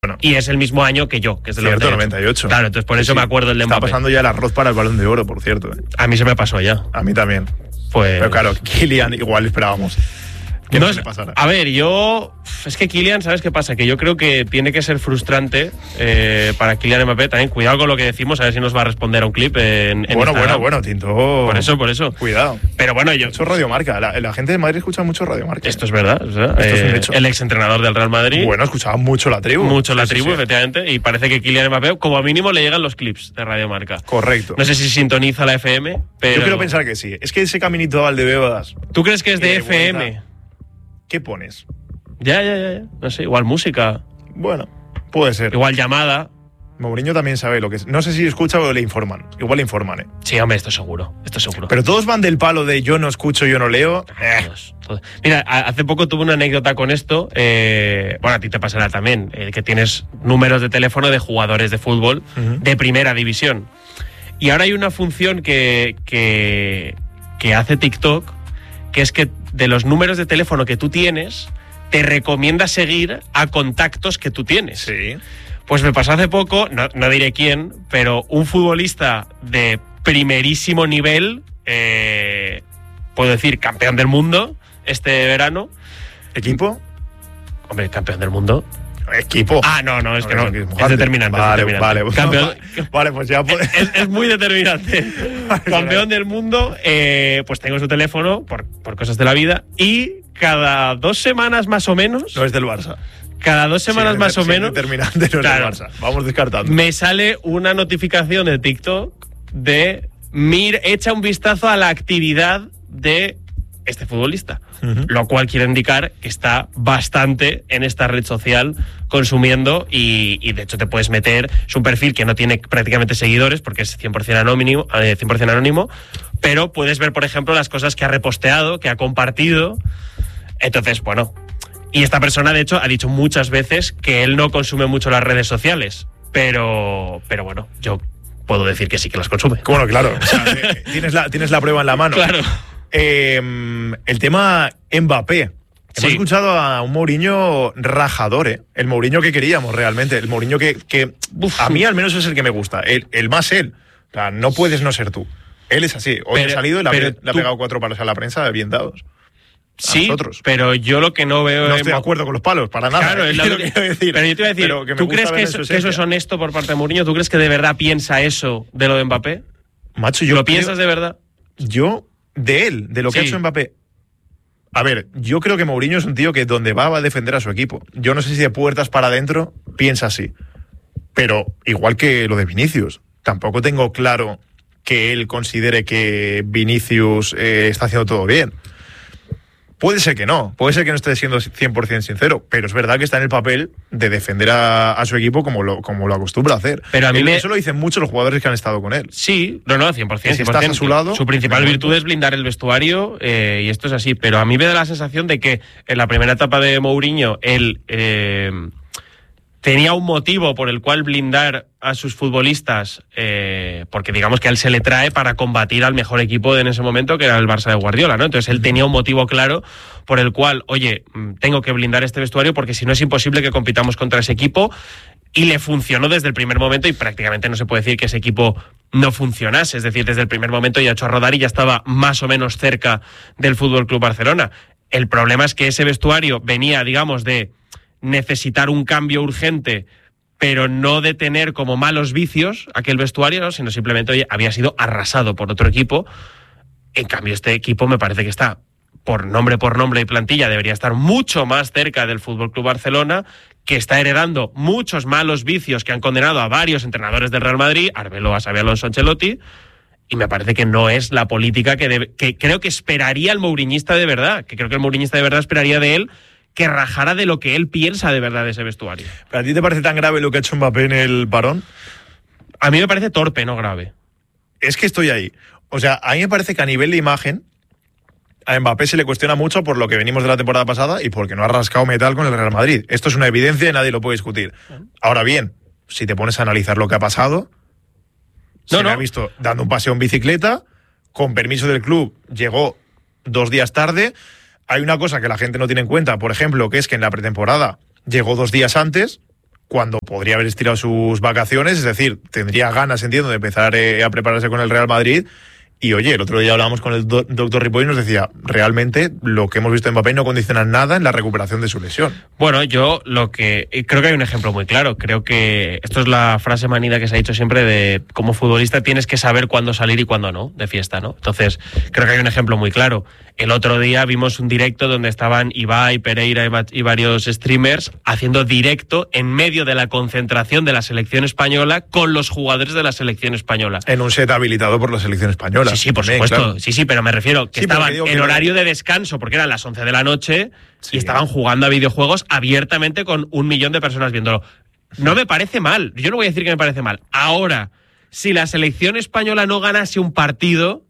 Bueno, y es el mismo año que yo, que es del 98. Claro, entonces por eso me acuerdo el de Mbappé. Está pasando ya el arroz para el Balón de Oro, por cierto. A mí se me pasó ya. A mí también. Pues... Pero claro, Kylian igual esperábamos que no se le pasara. A ver, es que Kylian, ¿sabes qué pasa? Que yo creo que tiene que ser frustrante para Kylian Mbappé. También cuidado con lo que decimos, a ver si nos va a responder a un clip en Instagram. Bueno, Tinto. Por eso. Cuidado. Pero bueno, mucho Radio Marca. La gente de Madrid escucha mucho Radio Marca. Esto es verdad. Esto es un hecho. El exentrenador del Real Madrid. Bueno, escuchaba mucho La Tribu. Sí. Efectivamente. Y parece que Kylian Mbappé, como mínimo, le llegan los clips de Radio Marca. Correcto. No sé si sintoniza la FM, pero... Yo quiero pensar que sí. Es que ese caminito de Valdebebas... ¿Tú crees que es de FM? ¿Qué pones? Ya. No sé, igual música. Bueno, puede ser. Igual llamada. Mourinho también sabe lo que es. No sé si escucha o le informan. Igual le informan, ¿eh? Sí, hombre, esto seguro. Pero todos van del palo de yo no escucho, yo no leo. Todos. Mira, hace poco tuve una anécdota con esto. Bueno, a ti te pasará también. Que tienes números de teléfono de jugadores de fútbol de primera división. Y ahora hay una función que hace TikTok, que es que de los números de teléfono que tú tienes, te recomienda seguir a contactos que tú tienes. Sí. Pues me pasó hace poco, no diré quién, pero un futbolista de primerísimo nivel, puedo decir campeón del mundo este verano. ¿Equipo? Hombre, campeón del mundo. Equipo. No, es que no. Es determinante. Vale. Campeón, vale, pues ya puede. Es muy determinante. Campeón del mundo, pues tengo su teléfono por cosas de la vida y cada 2 semanas más o menos. No es del Barça. Cada 2 semanas más o menos. Determinante no es del Barça. Vamos descartando. Me sale una notificación de TikTok de echa un vistazo a la actividad de este futbolista. Lo cual quiere indicar que está bastante en esta red social consumiendo y de hecho te puedes meter. Es un perfil que no tiene prácticamente seguidores porque es 100% anónimo, pero puedes ver, por ejemplo, las cosas que ha reposteado, que ha compartido. Entonces, bueno, y esta persona de hecho ha dicho muchas veces que él no consume mucho las redes sociales, pero bueno, yo puedo decir que sí que las consume. Bueno, claro, o sea, tienes la prueba en la mano. Claro. El tema Mbappé. Hemos escuchado a un Mourinho rajador, el Mourinho que queríamos realmente, el Mourinho que a mí al menos es el que me gusta, el más él. O sea, no puedes no ser tú. Él es así. Hoy ha salido y le ha pegado 4 palos a la prensa bien dados. Sí, pero yo lo que no veo... No estoy de acuerdo con los palos, para nada. Claro, es lo que quiero decir. Pero yo te iba a decir, ¿tú crees que eso es honesto por parte de Mourinho? ¿Tú crees que de verdad piensa eso de lo de Mbappé? Macho, yo ¿Lo piensas de verdad? De lo que ha hecho Mbappé. A ver, yo creo que Mourinho es un tío que donde va a defender a su equipo. Yo no sé si de puertas para adentro piensa así. Pero igual que lo de Vinicius, tampoco tengo claro que él considere que Vinicius está haciendo todo bien. Puede ser que no esté siendo 100% sincero, pero es verdad que está en el papel de defender a su equipo como lo acostumbra a hacer. Pero a mí eso lo dicen muchos los jugadores que han estado con él. Sí, 100%. Si estás a su lado, su principal virtud es blindar el vestuario y esto es así. Pero a mí me da la sensación de que en la primera etapa de Mourinho él tenía un motivo por el cual blindar a sus futbolistas, porque digamos que a él se le trae para combatir al mejor equipo en ese momento, que era el Barça de Guardiola, ¿no? Entonces él tenía un motivo claro por el cual, oye, tengo que blindar este vestuario porque si no es imposible que compitamos contra ese equipo, y le funcionó desde el primer momento y prácticamente no se puede decir que ese equipo no funcionase, es decir, desde el primer momento ya ha hecho a rodar y ya estaba más o menos cerca del FC Barcelona. El problema es que ese vestuario venía, digamos, de necesitar un cambio urgente, pero no de tener como malos vicios aquel vestuario, ¿no? Sino simplemente oye, había sido arrasado por otro equipo. En cambio, este equipo me parece que está, por nombre y plantilla, debería estar mucho más cerca del FC Barcelona, que está heredando muchos malos vicios que han condenado a varios entrenadores del Real Madrid, Arbeloa, Xabi Alonso, Ancelotti, y me parece que no es la política que creo que esperaría el mouriñista de verdad, que creo que el mouriñista de verdad esperaría de él que rajara de lo que él piensa de verdad de ese vestuario. ¿Pero a ti te parece tan grave lo que ha hecho Mbappé en el parón? A mí me parece torpe, no grave. Es que estoy ahí. O sea, a mí me parece que a nivel de imagen a Mbappé se le cuestiona mucho por lo que venimos de la temporada pasada y porque no ha rascado metal con el Real Madrid. Esto es una evidencia y nadie lo puede discutir. Ahora bien, si te pones a analizar lo que ha pasado, se me ha visto dando un paseo en bicicleta, con permiso del club, llegó 2 días tarde. Hay una cosa que la gente no tiene en cuenta, por ejemplo, que es que en la pretemporada llegó 2 días antes, cuando podría haber estirado sus vacaciones, es decir, tendría ganas, entiendo, de empezar a prepararse con el Real Madrid. Y oye, el otro día hablábamos con el doctor Ripoll y nos decía, realmente lo que hemos visto en Mbappé no condiciona nada en la recuperación de su lesión. Bueno, yo creo que hay un ejemplo muy claro. Creo que esto es la frase manida que se ha dicho siempre de como futbolista tienes que saber cuándo salir y cuándo no, de fiesta, ¿no? Entonces, creo que hay un ejemplo muy claro. El otro día vimos un directo donde estaban Ibai, Pereira y varios streamers haciendo directo en medio de la concentración de la selección española con los jugadores de la selección española. En un set habilitado por la selección española. Sí, por supuesto. Claro. Sí, pero me refiero que estaban en horario de descanso porque eran las 11 de la noche y estaban jugando a videojuegos abiertamente con 1 millón de personas viéndolo. No me parece mal. Yo no voy a decir que me parece mal. Ahora, si la selección española no ganase un partido,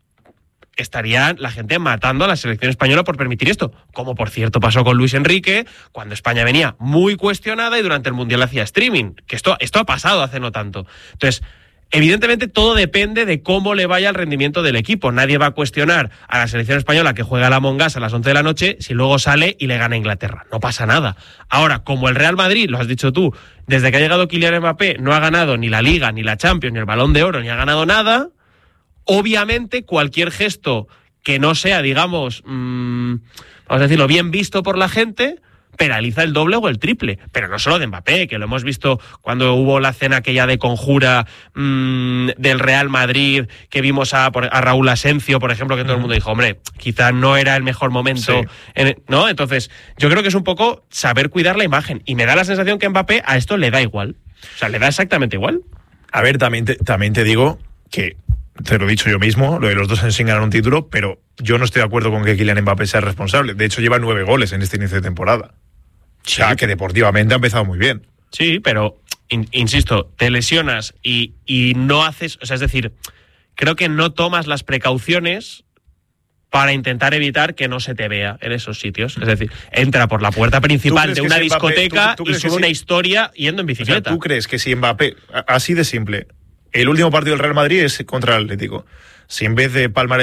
estaría la gente matando a la selección española por permitir esto. Como por cierto pasó con Luis Enrique, cuando España venía muy cuestionada y durante el Mundial hacía streaming. Que esto ha pasado hace no tanto. Entonces, evidentemente todo depende de cómo le vaya el rendimiento del equipo. Nadie va a cuestionar a la selección española que juega a la Among Us a las 11 de la noche si luego sale y le gana a Inglaterra. No pasa nada. Ahora, como el Real Madrid, lo has dicho tú, desde que ha llegado Kylian Mbappé no ha ganado ni la Liga, ni la Champions, ni el Balón de Oro, ni ha ganado nada, obviamente cualquier gesto que no sea, digamos, vamos a decirlo, bien visto por la gente, penaliza el doble o el triple, pero no solo de Mbappé, que lo hemos visto cuando hubo la cena aquella de conjura del Real Madrid, que vimos a Raúl Asencio, por ejemplo, que todo el mundo dijo, hombre, quizá no era el mejor momento, ¿no? Entonces, yo creo que es un poco saber cuidar la imagen, y me da la sensación que Mbappé a esto le da igual, o sea, le da exactamente igual. A ver, también te digo que, te lo he dicho yo mismo, lo de los dos sin ganar un título, pero yo no estoy de acuerdo con que Kylian Mbappé sea responsable. De hecho, lleva 9 goles en este inicio de temporada. Sí. O sea, que deportivamente ha empezado muy bien. Sí, pero, insisto, te lesionas y no haces... O sea, es decir, creo que no tomas las precauciones para intentar evitar que no se te vea en esos sitios. Es decir, entra por la puerta principal de una discoteca y sube una historia yendo en bicicleta. O sea, ¿tú crees que si Mbappé, así de simple, el último partido del Real Madrid es contra el Atlético, si en vez de palmar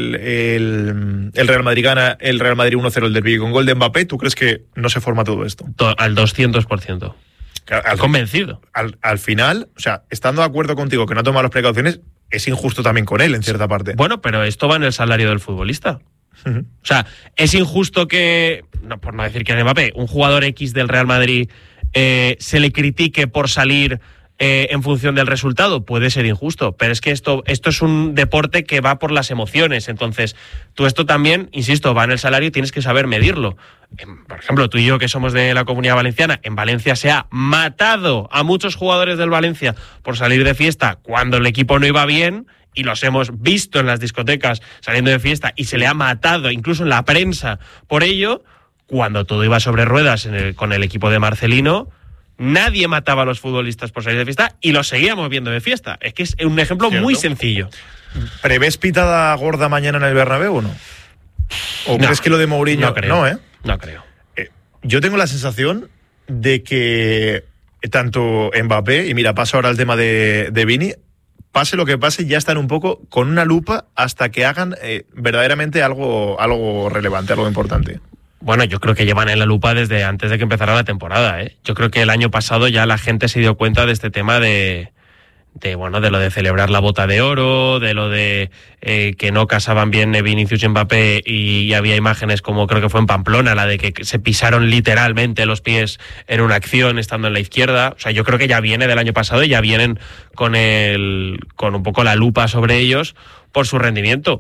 el Real Madrid gana el Real Madrid 1-0 el derbi con gol de Mbappé, ¿tú crees que no se forma todo esto? Al 200%. Convencido. Al final, o sea, estando de acuerdo contigo que no toma las precauciones, es injusto también con él, en cierta parte. Bueno, pero esto va en el salario del futbolista. O sea, es injusto que, no, por no decir que en Mbappé, un jugador X del Real Madrid se le critique por salir en función del resultado. Puede ser injusto, pero es que esto es un deporte que va por las emociones. Entonces, tú esto también, insisto, va en el salario y tienes que saber medirlo. Por ejemplo, tú y yo que somos de la Comunidad Valenciana, en Valencia se ha matado a muchos jugadores del Valencia por salir de fiesta cuando el equipo no iba bien, y los hemos visto en las discotecas saliendo de fiesta, y se le ha matado incluso en la prensa por ello, cuando todo iba sobre ruedas con el equipo de Marcelino. Nadie mataba a los futbolistas por salir de fiesta y los seguíamos viendo de fiesta. Es que es un ejemplo muy sencillo. ¿Prevés pitada gorda mañana en el Bernabéu o no? ¿O crees que lo de Mourinho? No creo. No, ¿eh? No creo. Yo tengo la sensación de que tanto Mbappé, y mira, paso ahora al tema de Vini, pase lo que pase, ya están un poco con una lupa hasta que hagan verdaderamente algo relevante, algo importante. Bueno, yo creo que llevan en la lupa desde antes de que empezara la temporada, ¿eh? Yo creo que el año pasado ya la gente se dio cuenta de este tema de lo de celebrar la bota de oro, de lo de que no casaban bien Vinicius y Mbappé, y había imágenes como creo que fue en Pamplona, la de que se pisaron literalmente los pies en una acción estando en la izquierda. O sea, yo creo que ya viene del año pasado y ya vienen con un poco la lupa sobre ellos por su rendimiento.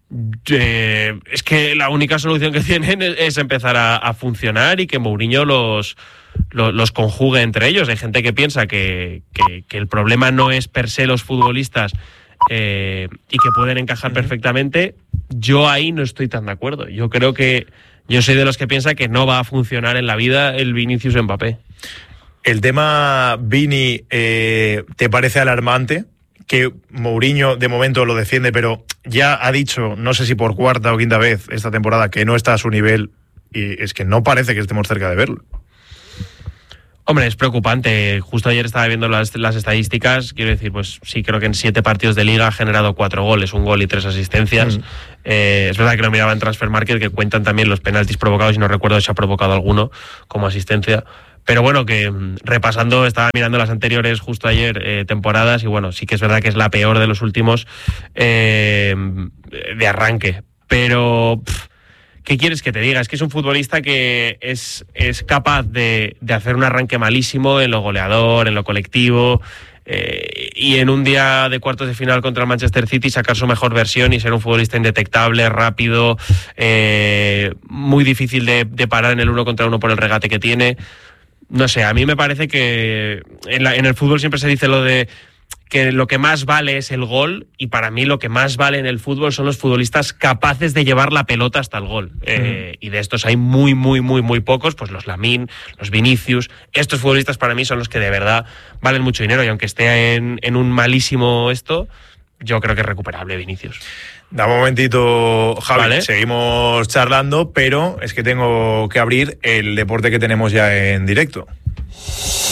Es que la única solución que tienen es empezar a funcionar y que Mourinho los conjugue entre ellos. Hay gente que piensa que el problema no es per se los futbolistas y que pueden encajar perfectamente. Yo ahí no estoy tan de acuerdo. Yo creo que yo soy de los que piensa que no va a funcionar en la vida el Vinicius Mbappé. El tema Vini, ¿te parece alarmante? Que Mourinho de momento lo defiende, pero ya ha dicho, no sé si por cuarta o quinta vez esta temporada, que no está a su nivel, y es que no parece que estemos cerca de verlo. Hombre, es preocupante. Justo ayer estaba viendo las estadísticas. Quiero decir, pues sí, creo que en 7 partidos de Liga ha generado 4 goles, 1 gol y 3 asistencias. Es verdad que lo miraba en Transfermarkt, que cuentan también los penaltis provocados, y no recuerdo si ha provocado alguno como asistencia. Pero bueno, que repasando, estaba mirando las anteriores justo ayer temporadas y bueno, sí que es verdad que es la peor de los últimos de arranque. Pero, ¿qué quieres que te diga? Es que es un futbolista que es capaz de hacer un arranque malísimo en lo goleador, en lo colectivo, y en un día de cuartos de final contra el Manchester City sacar su mejor versión y ser un futbolista indetectable, rápido, muy difícil de parar en el 1 contra 1 por el regate que tiene. No sé, a mí me parece que en el fútbol siempre se dice lo de que lo que más vale es el gol, y para mí lo que más vale en el fútbol son los futbolistas capaces de llevar la pelota hasta el gol. Y de estos hay muy, muy, muy, muy pocos, pues los Lamine, los Vinicius. Estos futbolistas para mí son los que de verdad valen mucho dinero, y aunque esté en un malísimo yo creo que es recuperable Vinicius. Dame un momentito, Javi, ¿Vale? Seguimos charlando, pero es que tengo que abrir el deporte que tenemos ya en directo.